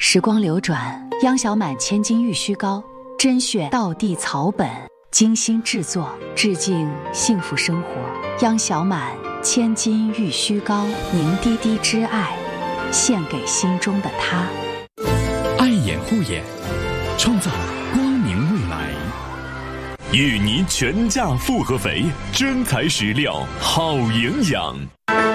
时光流转，央小满千金玉虚膏，甄选道地草本，精心制作，致敬幸福生活。央小满千金玉虚膏，凝滴滴之爱，献给心中的他。 爱眼护眼，创造光明未来。芋泥全价复合肥，真材实料，好营养。